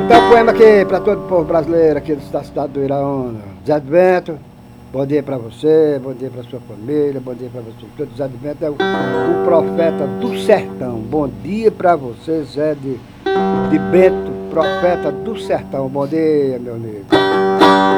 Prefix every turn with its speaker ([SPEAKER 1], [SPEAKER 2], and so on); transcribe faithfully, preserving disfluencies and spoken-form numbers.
[SPEAKER 1] Então, poema aqui para todo o povo brasileiro aqui da cidade do Iraúna. Zé do Vento, bom dia para você, bom dia para sua família, bom dia para você. Todo Zé do Vento é o, o profeta do sertão. Bom dia para você, Zé de, de Bento, profeta do sertão. Bom dia, meu amigo.